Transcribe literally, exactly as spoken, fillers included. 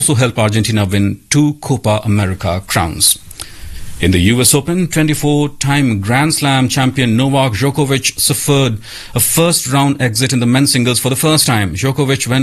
also helped Argentina win two Copa America crowns. In the U S Open, twenty-four-time Grand Slam champion Novak Djokovic suffered a first-round exit in the men's singles for the first time. Djokovic went